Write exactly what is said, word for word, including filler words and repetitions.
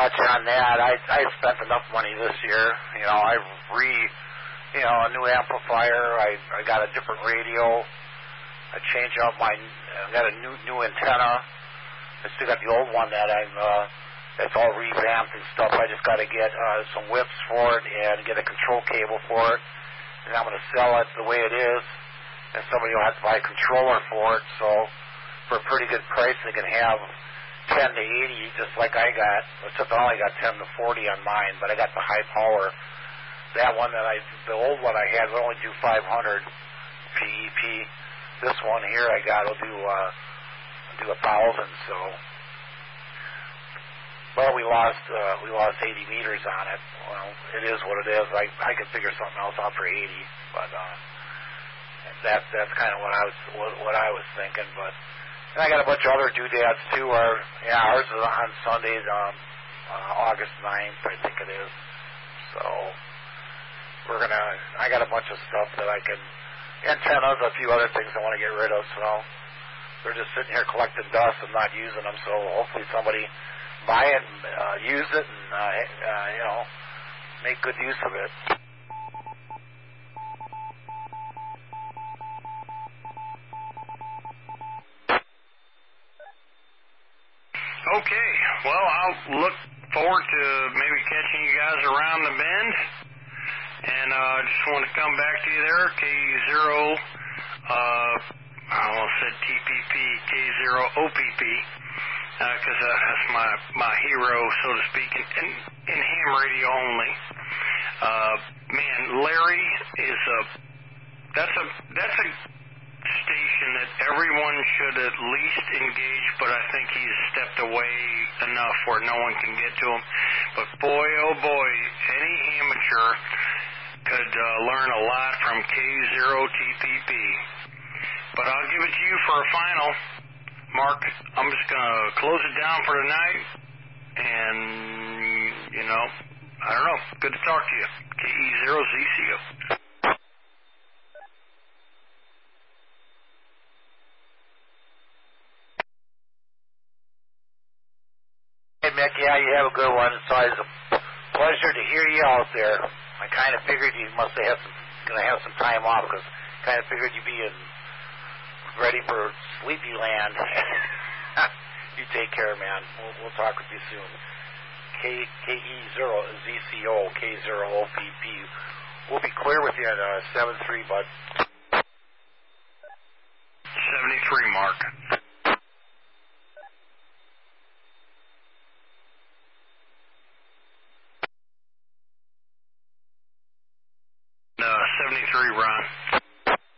much on that. I I spent enough money this year. You know, I re, you know, a new amplifier. I I got a different radio. I changed out my. I got a new new antenna. I still got the old one that I'm. Uh, it's all revamped and stuff. I just got to get uh, some whips for it and get a control cable for it. And I'm going to sell it the way it is. And somebody will have to buy a controller for it. So for a pretty good price, they can have ten to eighty, just like I got. Except I only got ten to forty on mine, but I got the high power. That one that I, the old one I had, would only do five hundred P E P. This one here I got will do uh, do a thousand. So, well, we lost uh, we lost eighty meters on it. Well, it is what it is. I I could figure something else out for eighty, but uh, that that's kind of what I was what, what I was thinking. But and I got a bunch of other doodads too. Our yeah, ours is on Sundays, um, uh, August ninth, I think it is. So we're gonna. I got a bunch of stuff that I can. Antennas, a few other things I want to get rid of, so they're just sitting here collecting dust and not using them, so hopefully somebody buy it and uh, use it and, uh, uh, you know, make good use of it. Okay, well, I'll look forward to maybe catching you guys around the bend. And I uh, just want to come back to you there, K zero, uh, I almost said T P P, K zero O P P, because uh, uh, that's my, my hero, so to speak, in, in, in ham radio only. Uh, man, Larry is a, that's a, that's a station that everyone should at least engage, but I think he's stepped away enough where no one can get to him. But boy, oh boy, any amateur could uh, learn a lot from K zero T P P. But I'll give it to you for a final. Mark, I'm just going to close it down for tonight. And, you know, I don't know. Good to talk to you. K E zero Z C O. Hey, Mick, yeah, you have a good one. It's always a pleasure to hear you out there. I kind of figured you must have some, going to have some time off because kind of figured you'd be in, ready for sleepy land. You take care, man. We'll, we'll talk with you soon. K K E zero Z C O K zero O P P. We'll be clear with you at uh, seven three, bud. seventy-three, Mark. Uh, seventy-three, Ron.